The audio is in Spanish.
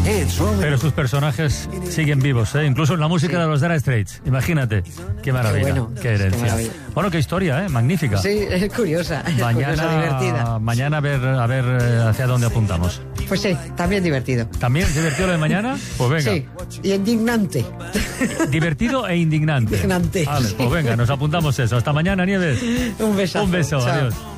Pero sus personajes siguen vivos, ¿eh? Incluso en la música de los Dire Straits. Imagínate. Qué maravilla. Qué herencia. Qué maravilla. Bueno, qué historia, ¿eh? Magnífica. Sí, es curiosa. Curiosa, divertida. Mañana a ver hacia dónde apuntamos. Pues sí, también divertido. ¿También es divertido lo de mañana? Pues venga. Sí, y indignante. Divertido e indignante. Indignante. Vale, pues venga, nos apuntamos eso. Hasta mañana, Nieves. Un besazo. Un beso, Chao. adiós.